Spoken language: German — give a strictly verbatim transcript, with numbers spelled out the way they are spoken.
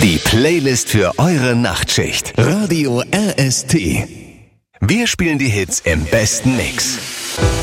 Die Playlist für eure Nachtschicht. Radio R S T. Wir spielen die Hits im besten Mix.